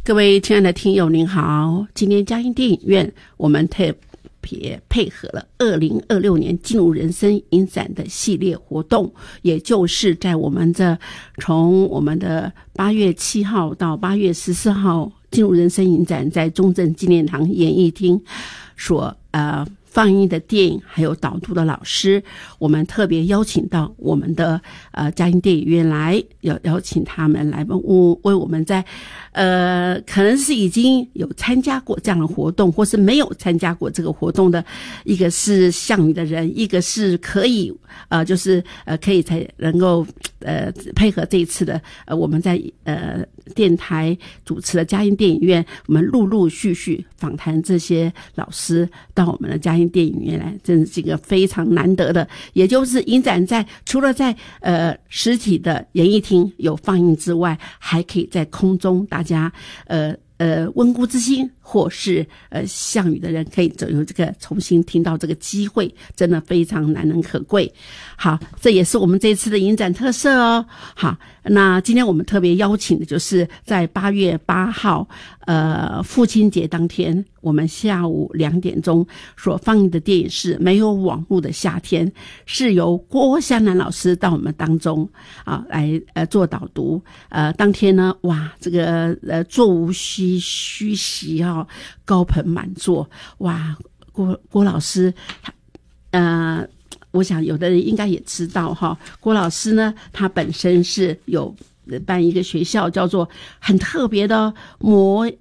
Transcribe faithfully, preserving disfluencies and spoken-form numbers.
各位亲爱的听友您好，今天嘉音电影院我们特别配合了二零二六年进入人生影展的系列活动，也就是在我们的从我们的八月七号到八月十四号进入人生影展在中正纪念堂演艺厅所呃放映的电影还有导读的老师，我们特别邀请到我们的呃嘉音电影院来，邀邀请他们来为为我们在呃可能是已经有参加过这样的活动，或是没有参加过这个活动的，一个是项羽的人，一个是可以呃就是呃可以才能够呃配合这一次的呃我们在呃电台主持的嘉音电影院，我们陆陆续续访谈这些老师到我们的嘉音电影院来，真是一个非常难得的，也就是影展在除了在呃实体的演艺厅有放映之外，还可以在空中大家呃呃温故知新，或是呃项羽的人可以有这个重新听到这个机会，真的非常难能可贵。好，这也是我们这次的影展特色哦。好，那今天我们特别邀请的就是在八月八号呃父亲节当天，我们下午两点钟所放映的电影是《没有网络的夏天》，是由郭湘南老师到我们当中啊来呃做导读。呃当天呢，哇，这个呃座无虚虚席啊、哦，高朋满座，哇，郭郭老师呃我想有的人应该也知道哈，郭老师呢，他本身是有办一个学校叫做很特别的魔